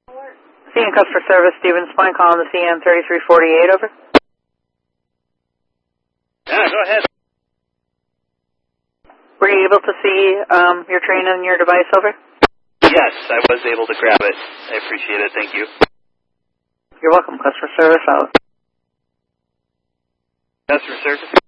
CN Customer Service, Stephen Spine calling the CN 3348, over. Yeah, go ahead. Were you able to see your train on your device, over? Yes, I was able to grab it. I appreciate it. Thank you. You're welcome. Customer Service out. Customer Service.